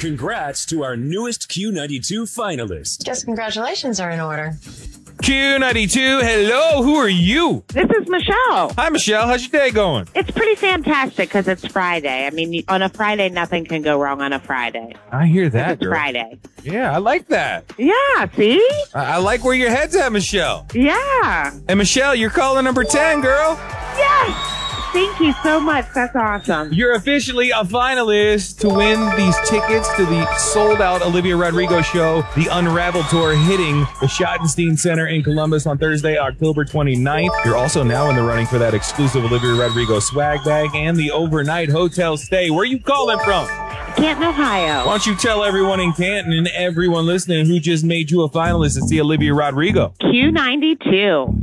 Congrats to our newest Q92 finalist. Just congratulations are in order. Q92, hello, who are you? This is Michelle. Hi, Michelle. How's your day going? It's pretty fantastic because it's Friday. I mean, on a Friday, nothing can go wrong on a Friday. I hear that, It's girl. Friday. Yeah, I like that. Yeah, see? I like where your head's at, Michelle. Yeah. And Michelle, you're calling number 10, girl. Yes. Thank you so much. That's awesome. You're officially a finalist to win these tickets to the sold-out Olivia Rodrigo show, the Unravel Tour, hitting the Schottenstein Center in Columbus on Thursday, October 29th. You're also now in the running for that exclusive Olivia Rodrigo swag bag and the overnight hotel stay. Where are you calling from? Canton, Ohio. Why don't you tell everyone in Canton and everyone listening who just made you a finalist to see Olivia Rodrigo? Q92.